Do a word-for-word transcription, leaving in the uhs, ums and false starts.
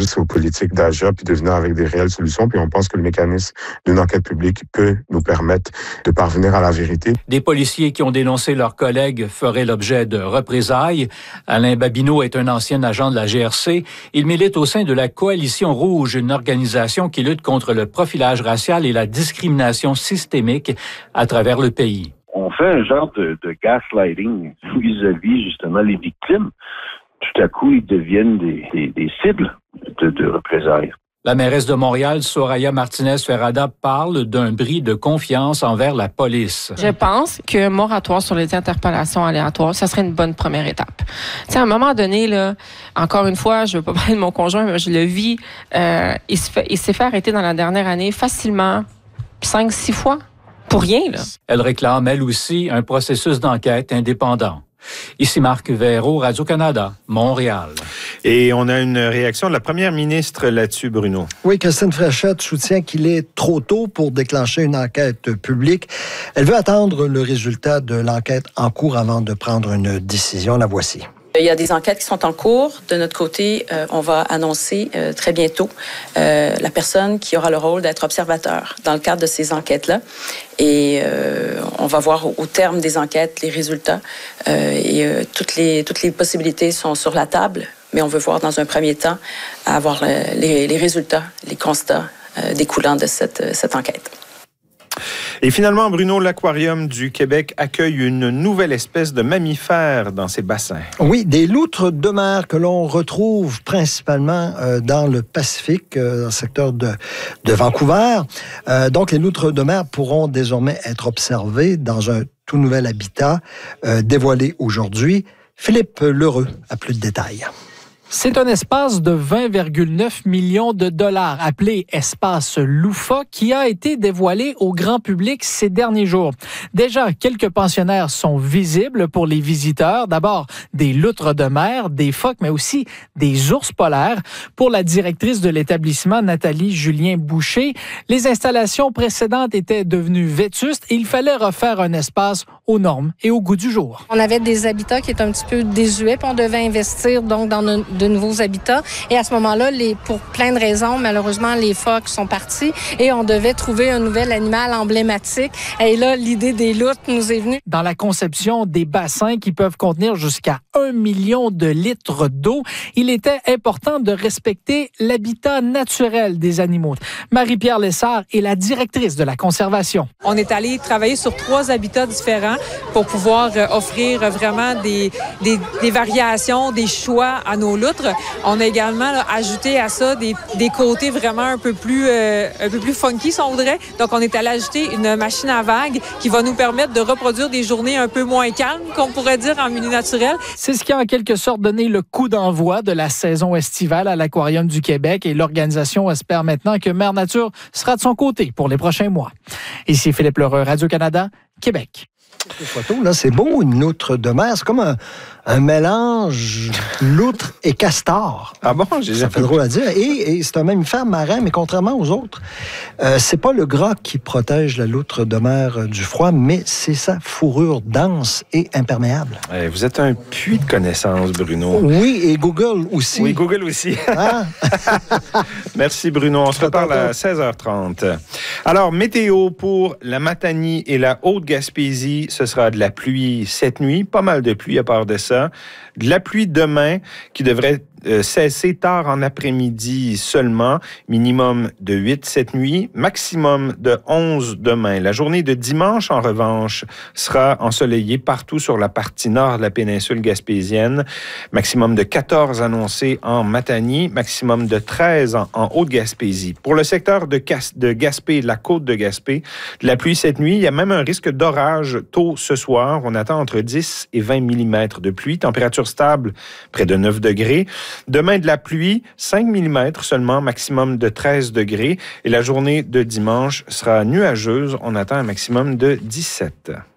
aujourd'hui, c'est aux politiques d'agir puis de venir avec des réelles solutions. Puis on pense que le mécanisme d'une enquête publique peut nous permettre de parvenir à la vérité. Des policiers qui ont dénoncé leurs collègues feraient l'objet de représailles. Alain Babineau est un ancien agent de la G R C. Il milite au sein de la Coalition Rouge, une organisation qui lutte contre le profilage racial et la discrimination systémique à travers le pays. On fait un genre de, de gaslighting vis-à-vis justement les victimes. Tout à coup, ils deviennent des, des, des cibles de, de représailles. La mairesse de Montréal, Soraya Martinez-Ferrada, parle d'un bris de confiance envers la police. Je pense qu'un moratoire sur les interpellations aléatoires, ça serait une bonne première étape. Tu sais, à un moment donné, là, encore une fois, je veux pas parler de mon conjoint, mais je le vis, euh, il, se fait, il s'est fait arrêter dans la dernière année facilement cinq, six fois. Pour rien, là. Elle réclame, elle aussi, un processus d'enquête indépendant. Ici Marc Véraud, Radio-Canada, Montréal. Et on a une réaction de la première ministre là-dessus, Bruno. Oui, Christine Fréchette soutient qu'il est trop tôt pour déclencher une enquête publique. Elle veut attendre le résultat de l'enquête en cours avant de prendre une décision. La voici. Il y a des enquêtes qui sont en cours. De notre côté, euh, on va annoncer euh, très bientôt euh, la personne qui aura le rôle d'être observateur dans le cadre de ces enquêtes-là. Et euh, on va voir au, au terme des enquêtes les résultats. Euh, et euh, toutes les toutes les possibilités sont sur la table, mais on veut voir dans un premier temps avoir le, les, les résultats, les constats euh, découlant de cette, cette enquête. Et finalement, Bruno, l'Aquarium du Québec accueille une nouvelle espèce de mammifère dans ses bassins. Oui, des loutres de mer que l'on retrouve principalement euh, dans le Pacifique, euh, dans le secteur de, de Vancouver. Euh, donc, les loutres de mer pourront désormais être observées dans un tout nouvel habitat euh, dévoilé aujourd'hui. Philippe Lheureux a plus de détails. C'est un espace de vingt virgule neuf millions de dollars, appelé Espace Loufa, qui a été dévoilé au grand public ces derniers jours. Déjà, quelques pensionnaires sont visibles pour les visiteurs. D'abord, des loutres de mer, des phoques, mais aussi des ours polaires. Pour la directrice de l'établissement, Nathalie Julien-Boucher, les installations précédentes étaient devenues vétustes et il fallait refaire un espace aux normes et au goût du jour. On avait des habitats qui étaient un petit peu désuets, puis on devait investir donc dans de, de nouveaux habitats. Et à ce moment-là, les, pour plein de raisons, malheureusement, les phoques sont partis et on devait trouver un nouvel animal emblématique. Et là, l'idée des loutres nous est venue. Dans la conception des bassins qui peuvent contenir jusqu'à un million de litres d'eau, il était important de respecter l'habitat naturel des animaux. Marie-Pierre Lessard est la directrice de la conservation. On est allé travailler sur trois habitats différents pour pouvoir offrir vraiment des, des, des variations, des choix à nos loutres. On a également là, ajouté à ça des, des côtés vraiment un peu plus euh, un peu plus funky, si on voudrait. Donc, on est allé ajouter une machine à vagues qui va nous permettre de reproduire des journées un peu moins calmes, qu'on pourrait dire en milieu naturel. C'est ce qui a en quelque sorte donné le coup d'envoi de la saison estivale à l'Aquarium du Québec et l'organisation espère maintenant que Mère Nature sera de son côté pour les prochains mois. Ici Philippe Lheureux, Radio-Canada, Québec. Ces photos, là, c'est beau, une loutre de mer. C'est comme un, un mélange loutre et castor. Ah bon? J'ai Ça fait drôle à dire. Et, et c'est un mammifère marin, mais contrairement aux autres, euh, c'est pas le gras qui protège la loutre de mer euh, du froid, mais c'est sa fourrure dense et imperméable. Eh, vous êtes un puits de connaissances, Bruno. Oui, et Google aussi. Oui, Google aussi. Hein? Merci, Bruno. On se reparle à seize heures trente. Alors, météo pour la Matanie et la Haute-Gaspésie. Ce sera de la pluie cette nuit, pas mal de pluie à part de ça. De la pluie demain qui devrait euh, cesser tard en après-midi seulement. Minimum de huit cette nuit, maximum de onze demain. La journée de dimanche, en revanche, sera ensoleillée partout sur la partie nord de la péninsule gaspésienne. Maximum de quatorze annoncé en Matanie, maximum de treize en, en Haute-Gaspésie. Pour le secteur de, Cas- de Gaspé, de la côte de Gaspé, de la pluie cette nuit, il y a même un risque d'orage tôt ce soir. On attend entre dix et vingt millimètres de pluie. Température stable, près de neuf degrés. Demain, de la pluie, cinq millimètres seulement, maximum de treize degrés. Et la journée de dimanche sera nuageuse. On attend un maximum de dix-sept.